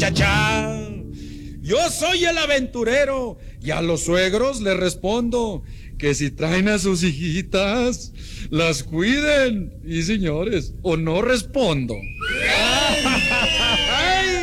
cha cha. Yo soy el aventurero y a los suegros les respondo que si traen a sus hijitas, las cuiden. Y señores, o no respondo.